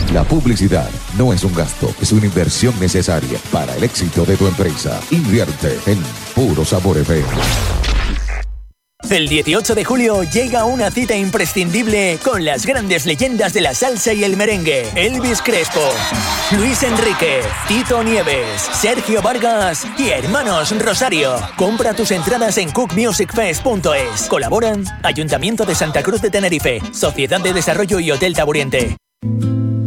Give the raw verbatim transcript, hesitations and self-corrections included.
La publicidad no es un gasto, es una inversión necesaria para el éxito de tu empresa. Invierte en Puro Sabor F M. El dieciocho de julio llega una cita imprescindible con las grandes leyendas de la salsa y el merengue. Elvis Crespo, Luis Enrique, Tito Nieves, Sergio Vargas y Hermanos Rosario. Compra tus entradas en cook music fest punto es. Colaboran Ayuntamiento de Santa Cruz de Tenerife, Sociedad de Desarrollo y Hotel Taburiente.